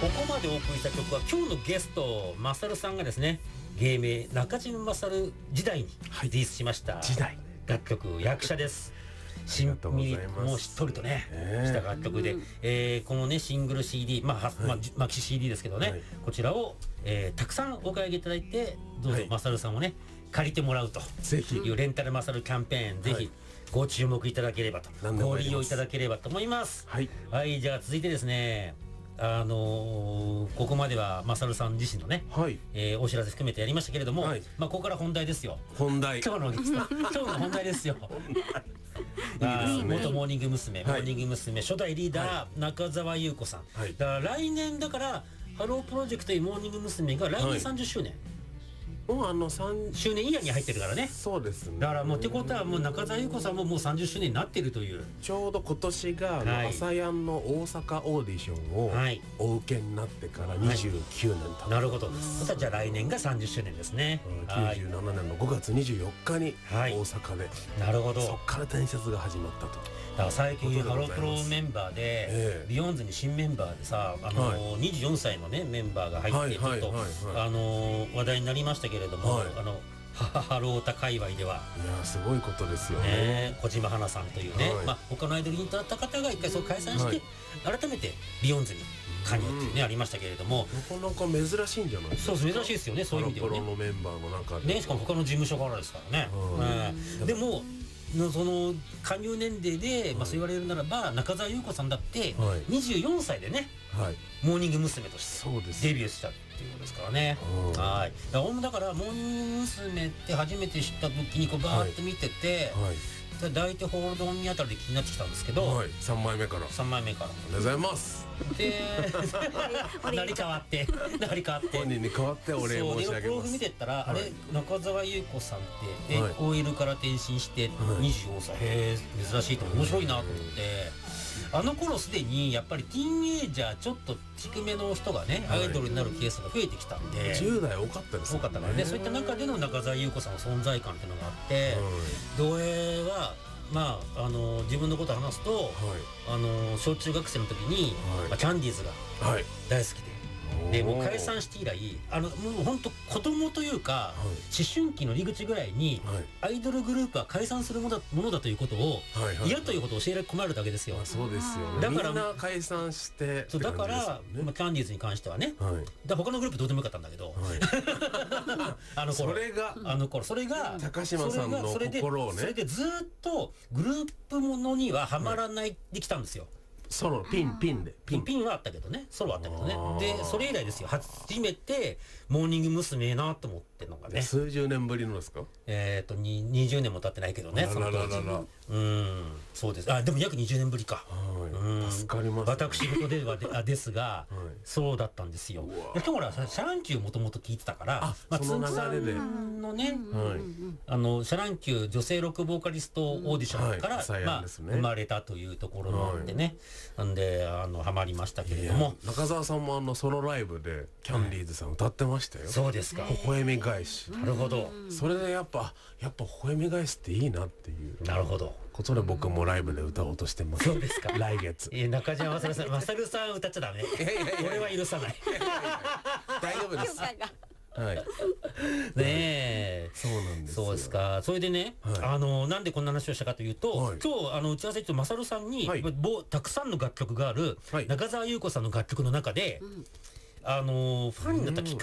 ここまでお送りした曲は今日のゲストマサルさんがですね、芸名中島マサル時代にリリースしました楽曲役者です。しんみりもうしっとりとね、した楽曲で、このねシングル CD、マキシ CD ですけどね、こちらを、たくさんお買い上げいただいて、どうぞマサルさんをね借りてもらうというレンタルマサルキャンペーン、ぜひご注目いただければと、ご利用いただければと思います。はい、じゃあ続いてですね、ここまではマサルさん自身のね、お知らせ含めてやりましたけれども、ここから本題ですよ。今日の本題ですよ。元モーニング娘。初代リーダー中澤裕子さん。だから来年だからハロープロジェクトモーニング娘。が来年30周年。もう3周年イヤーに入ってるからね。そうですね。だからもうってことはもう中澤裕子さんももう30周年になってるという。 ちょうど今年が朝やんの大阪オーディションをお受けになってから29年経つ。 なるほど。そしたらじゃあ来年が30周年ですね。 97年の5月24日に大阪で。 なるほど。 そっから伝説が始まったと。 だから最近ハロープロメンバーでビヨンズに新メンバーでさ、24歳のねメンバーが入ってちょっと話題になりましたけれども、ハロータ界隈ではいやすごいことですよね。 小島花さんというね、他のアイドルにだった方が一回そう解散して改めてビヨンズに加入っていうねありましたけれども、 なかなか珍しいんじゃないですか。 そう珍しいですよね、そういう意味ではね。 ハロプロのメンバーの中でね、しかも他の事務所からですからね。でもその加入年齢でそう言われるならば中澤裕子さんだって24歳でねモーニング娘。としてデビューしたっていうことですからね。だからモーニング娘。って初めて知った時にこうバーッと見てて、抱いてホールドオンミあたりで気になってきたんですけど、 3枚目からありがとうございますで成り代わって本人に代わってお礼申し上げます。 プロフ見てったら、あれ中澤裕子さんって OL から転身して24歳、へえ珍しいと面白いなと思って、あの頃すでにやっぱりティーンエイジャーちょっと低めの人がねアイドルになるケースが増えてきたんで、 10代多かったですね。 多かったからね。そういった中での中澤裕子さんの存在感っていうのがあって、同営は自分のことを話すと、小中学生の時にキャンディーズが大好きで、もう解散して以来もう本当子供というか思春期の入り口ぐらいにアイドルグループは解散するものだということを嫌ということを教え込まれるだけですよ。 そうですよね。だからみんな解散してだからキャンディーズに関してはね、他のグループどうでもよかったんだけど、それが高島さんの心をね、 それでずっとグループものにはハマらないできたんですよ。 ソロピンはあったけどね、ソロはあったけどね。でそれ以来ですよ、初めてモーニング娘。なと思ってのがね。 数十年ぶりのですか ？20年も経ってないけどね、その当時。そうです。でも約20年ぶりか。 助かります。 私事ではですがそうだったんですよ。今日ほらシャランキューもともと聞いてたから、 その流れでのね、シャランキュー女性ロックボーカリストオーディションから生まれたというところなんでね、なんでハマりましたけれども、 中澤さんもソロライブでキャンディーズさん歌ってましたよ。 そうですか。 微笑み返し。 なるほど。 それでやっぱ微笑み返しっていいなっていう。 なるほど。 ことで僕もライブで歌おうとしてます。 そうですか。 来月。 中島マサルさん歌っちゃダメ。俺は許さない。 大丈夫です。 ねえ、 そうなんです。 そうですか。それでね、なんでこんな話をしたかというと、今日打ち合わせとマサルさんにたくさんの楽曲がある中澤裕子さんの楽曲の中で、ファンになったきっ